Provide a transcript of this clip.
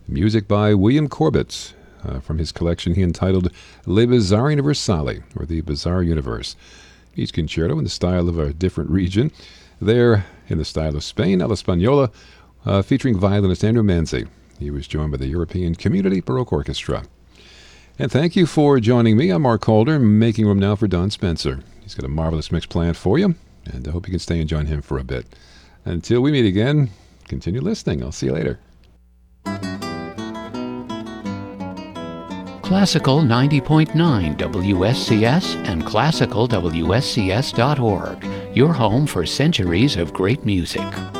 Music by William Corbett from his collection he entitled Le Bizarre Universale, or The Bizarre Universe. Each concerto in the style of a different region. There, in the style of Spain, Alla Spagnola, featuring violinist Andrew Manzi. He was joined by the European Community Baroque Orchestra. And thank you for joining me. I'm Mark Calder, making room now for Don Spencer. He's got a marvelous mix planned for you, and I hope you can stay and join him for a bit. Until we meet again, continue listening. I'll see you later. Classical 90.9 WSCS and classicalwscs.org, your home for centuries of great music.